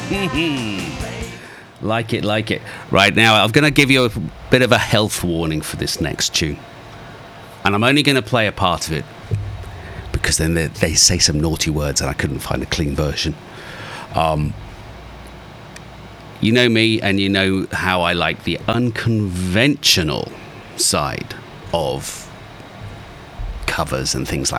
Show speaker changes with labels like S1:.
S1: Like it, like it. Right, now I'm going to give you a bit of a health warning for this next tune. And I'm only going to play a part of it because then they say some naughty words and I couldn't find a clean version. You know me, and you know how I like the unconventional side of covers and things like